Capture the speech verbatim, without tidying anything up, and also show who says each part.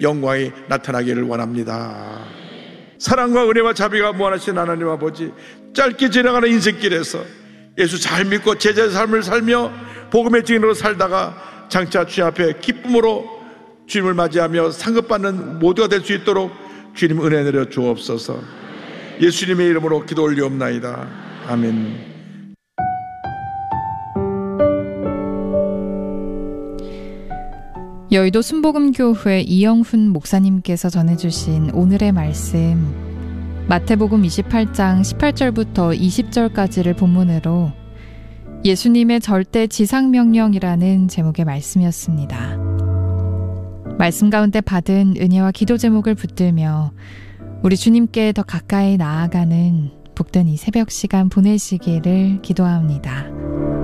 Speaker 1: 영광이 나타나기를 원합니다. 사랑과 은혜와 자비가 무한하신 하나님 아버지, 짧게 지나가는 인생길에서 예수 잘 믿고 제자의 삶을 살며 복음의 증인으로 살다가 장차 주님 앞에 기쁨으로 주님을 맞이하며 상급받는 모두가 될 수 있도록 주님 은혜 내려 주옵소서. 예수님의 이름으로 기도 올리옵나이다. 아멘.
Speaker 2: 여의도 순복음교회 이영훈 목사님께서 전해주신 오늘의 말씀, 마태복음 이십팔 장 십팔 절부터 이십 절까지를 본문으로 예수님의 절대 지상명령이라는 제목의 말씀이었습니다. 말씀 가운데 받은 은혜와 기도 제목을 붙들며 우리 주님께 더 가까이 나아가는 복된 이 새벽 시간 보내시기를 기도합니다.